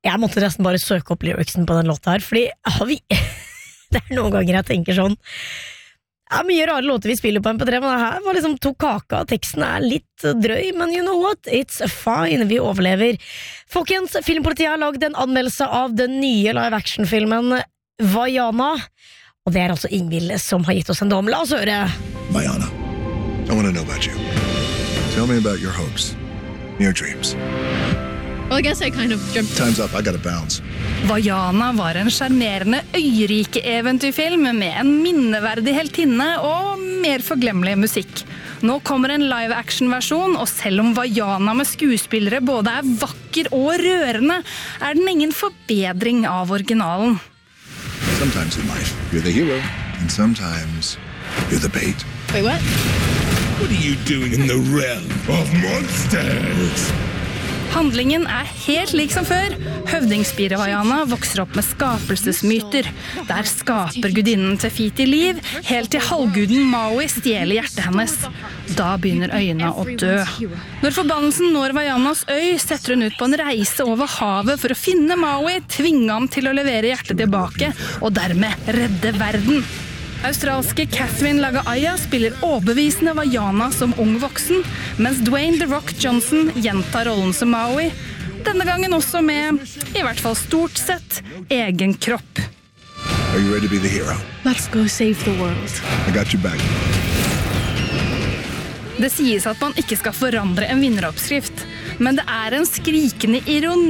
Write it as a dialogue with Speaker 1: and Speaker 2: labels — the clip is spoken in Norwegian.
Speaker 1: Jeg måtte nesten bare søke opp lyricsen på den låta her, fordi det noen ganger jeg tenker sånn. Mye rare låter vi spiller på MP3, men det her var liksom tok kaka. Teksten litt drøy, men you know what? It's fine, vi overlever. Folkens, Filmpolitiet har laget en anmeldelse av den nye live-action-filmen Vaiana, og det altså Ingvild som har gitt oss en dom. La oss høre.
Speaker 2: Vaiana, I want to know about you. Tell me about your hopes, your dreams.
Speaker 3: Well, I guess I kind of jumped.
Speaker 2: Time's up, I gotta bounce.
Speaker 4: Vaiana var en charmerende øyrike eventyrfilm med en minneverdig heltinne og mer forglemmelig musikk. Nå kommer en live-action-versjon, og selv om Vaiana med skuespillere både vakker og rørende, den ingen forbedring av originalen.
Speaker 2: Sometimes in life, you're the hero, and sometimes you're the bait.
Speaker 3: Wait, what?
Speaker 5: What are you doing in the realm of monsters?
Speaker 4: Handlingen helt lik som før. Høvdingspire Vaiana vokser opp med skapelsesmyter. Der skaper gudinnen Tefiti liv, helt til halvguden Maui stjeler hjertet hennes. Da begynner øyene å dø. Når forbannelsen når Vaianas øy, setter hun ut på en reise over havet for å finne Maui, tvinge ham til å levere hjertet tilbake, og dermed redde verden. Australske Catherine Lagaya spiller overbevisende Vaiana som ung voksen, mens Dwayne The Rock Johnson gjentar rollen som Maui, denne gangen også med, i hvert fall stort sett, egen kropp.
Speaker 2: Are you ready to be the hero?
Speaker 3: Let's go save the world.
Speaker 2: I got your back.
Speaker 4: Det sies at man ikke skal forandre en vinneroppskrift, men det en skrikende ironi